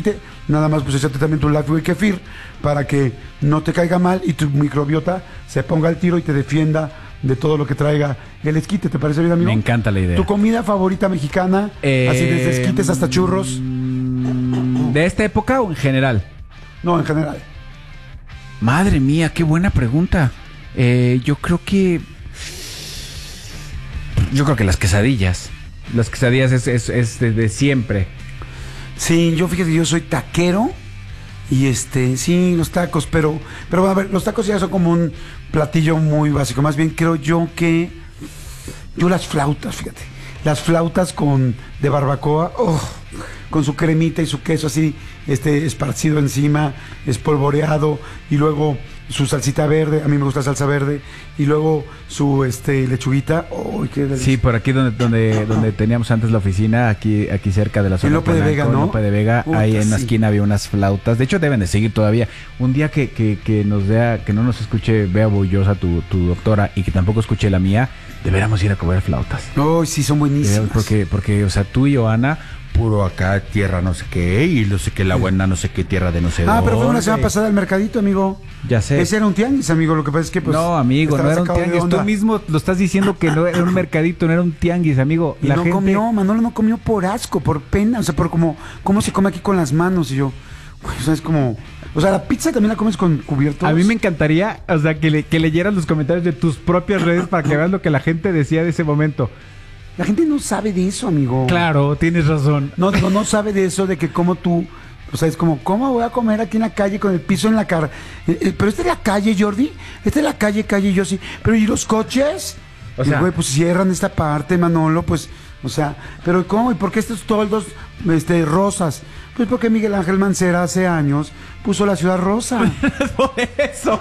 esquite, nada más pues échate también tu Lifebuoy Kefir para que no te caiga mal y tu microbiota se ponga al tiro y te defienda de todo lo que traiga el esquite. ¿Te parece bien, amigo? Me encanta la idea. ¿Tu comida favorita mexicana? Así desde esquites hasta churros. ¿De esta época o en general? No, en general. Madre mía, qué buena pregunta. Yo creo que las quesadillas. Las quesadillas es de siempre. Sí, yo fíjate que yo soy taquero. Y sí, los tacos, pero a ver, los tacos ya son como un platillo muy básico. Más bien creo yo que las flautas, fíjate. Las flautas de barbacoa, con su cremita y su queso así, esparcido encima, espolvoreado, y luego su salsita verde, a mí me gusta la salsa verde, y luego su lechuguita. Qué delicia. Sí, por aquí donde teníamos antes la oficina, aquí cerca de la zona. En Lope de Vega, ¿no? Lope de Vega, ahí en la esquina había unas flautas. De hecho, deben de seguir todavía. Un día que no nos escuche Bea Bullosa, tu doctora, y que tampoco escuche la mía, deberíamos ir a comer flautas. Sí, son buenísimas. Porque, o sea, tú y Joana, puro acá, tierra no sé qué, y no sé qué, la buena no sé qué, tierra de no sé dónde. Pero fue una semana pasada al mercadito, amigo. Ya sé. Ese era un tianguis, amigo, lo que pasa es que pues... No, amigo, no era un tianguis. Tú mismo lo estás diciendo que no era un mercadito, no era un tianguis, amigo. Y Manolo no comió por asco, por pena, o sea, por cómo se come aquí con las manos, y yo... O sea, es como... O sea, la pizza también la comes con cubiertos. A mí me encantaría, o sea, que leyeras los comentarios de tus propias redes para que veas lo que la gente decía de ese momento. La gente no sabe de eso, amigo. Claro, tienes razón. No sabe de eso, de que como tú... O sea, es como, ¿cómo voy a comer aquí en la calle con el piso en la cara? Pero esta es la calle, Jordi. Esta es la calle, yo sí. Pero ¿y los coches? O sea, güey, pues cierran esta parte, Manolo, pues... O sea, ¿pero cómo? ¿Y por qué estos toldos rosas? Pues porque Miguel Ángel Mancera hace años puso la ciudad rosa. Por eso.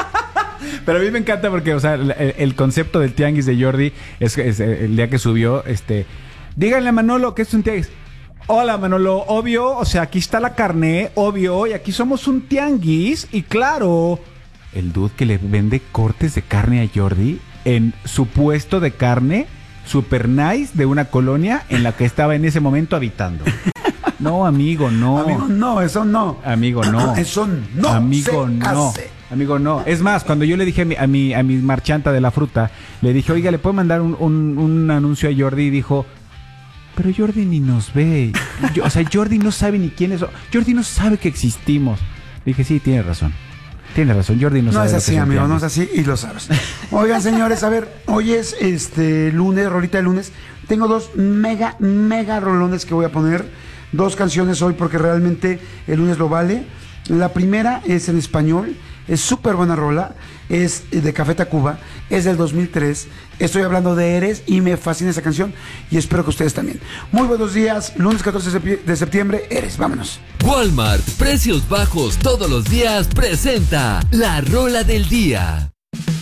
Pero a mí me encanta porque, o sea, el concepto del tianguis de Jordi es el día que subió, díganle a Manolo que es un tianguis. Hola, Manolo, obvio, o sea, aquí está la carne, obvio, y aquí somos un tianguis, y claro, el dude que le vende cortes de carne a Jordi en su puesto de carne super nice de una colonia en la que estaba en ese momento habitando. No, amigo, no. Amigo, no, eso no. Amigo, no. Eso no. Amigo, no. Hace. Amigo, no. Es más, cuando yo le dije a mi marchanta de la fruta, le dije, oiga, ¿le puedo mandar un anuncio a Jordi? Y dijo, pero Jordi ni nos ve. O sea, Jordi no sabe ni quiénes son. Jordi no sabe que existimos. Dije, sí, tiene razón. Tiene razón, Jordi no sabe. No es así, amigo, no es así y lo sabes. Oigan, señores, a ver, hoy es lunes, rolita de lunes. Tengo dos mega rolones que voy a poner. Dos canciones hoy porque realmente el lunes lo vale. La primera es en español, es súper buena rola, es de Café Tacuba, es del 2003. Estoy hablando de Eres y me fascina esa canción y espero que ustedes también. Muy buenos días, lunes 14 de septiembre, Eres, vámonos. Walmart, precios bajos todos los días, presenta la rola del día.